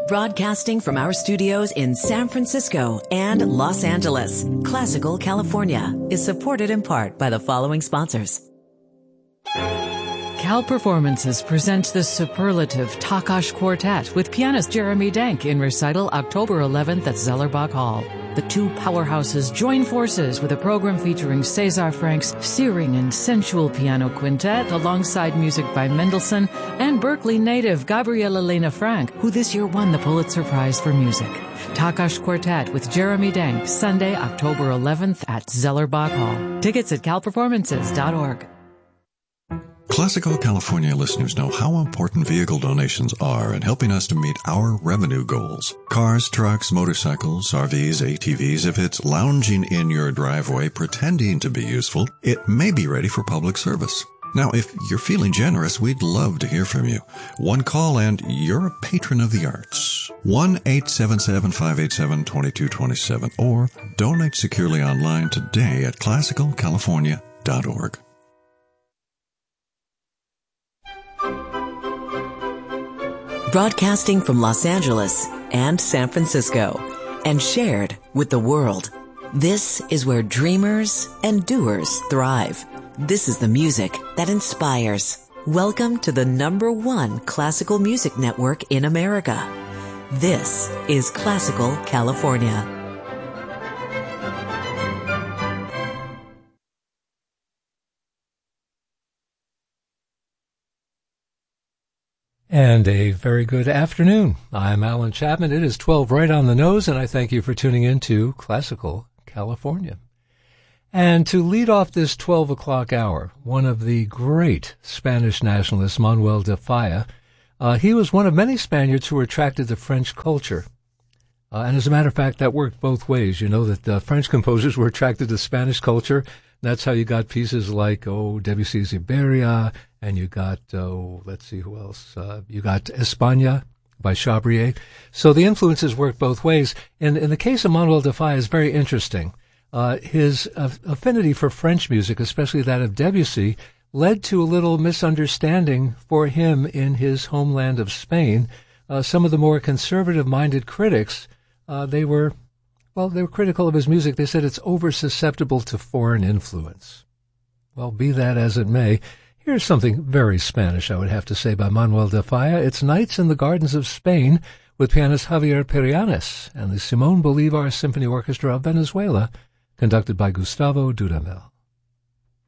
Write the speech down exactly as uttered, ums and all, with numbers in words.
Broadcasting from our studios in San Francisco and Los Angeles, Classical California is supported in part by the following sponsors. Cal Performances presents the superlative Takács Quartet with pianist Jeremy Denk in recital October eleventh at Zellerbach Hall. The two powerhouses join forces with a program featuring César Frank's searing and sensual piano quintet alongside music by Mendelssohn and Berkeley native Gabriela Lena Frank, who this year won the Pulitzer Prize for Music. Takács Quartet with Jeremy Denk, Sunday, October eleventh at Zellerbach Hall. Tickets at cal performances dot org. Classical California listeners know how important vehicle donations are in helping us to meet our revenue goals. Cars, trucks, motorcycles, R Vs, A T Vs, if it's lounging in your driveway pretending to be useful, it may be ready for public service. Now, if you're feeling generous, we'd love to hear from you. One call and you're a patron of the arts. one eight seven seven, five eight seven, two two two seven or donate securely online today at classical california dot org. Broadcasting from Los Angeles and San Francisco and shared with the world. This is where dreamers and doers thrive. This is the music that inspires. Welcome to the number one classical music network in America. This is Classical California. And a very good afternoon. I'm Alan Chapman. It is twelve right on the nose, and I thank you for tuning in to Classical California. And to lead off this twelve o'clock hour, one of the great Spanish nationalists, Manuel de Falla, uh, he was one of many Spaniards who were attracted to French culture. Uh, and as a matter of fact, that worked both ways. You know that uh, French composers were attracted to Spanish culture. That's how you got pieces like, oh, Debussy's Iberia, and you got, oh, let's see who else, uh, you got España by Chabrier. So the influences work both ways. And in the case of Manuel de Falla is very interesting. Uh, his uh, affinity for French music, especially that of Debussy, led to a little misunderstanding for him in his homeland of Spain. Uh, some of the more conservative-minded critics, uh, they were... Well, they were critical of his music. They said it's over-susceptible to foreign influence. Well, be that as it may, here's something very Spanish, I would have to say, by Manuel de Falla. It's Nights in the Gardens of Spain with pianist Javier Perianes and the Simón Bolívar Symphony Orchestra of Venezuela, conducted by Gustavo Dudamel.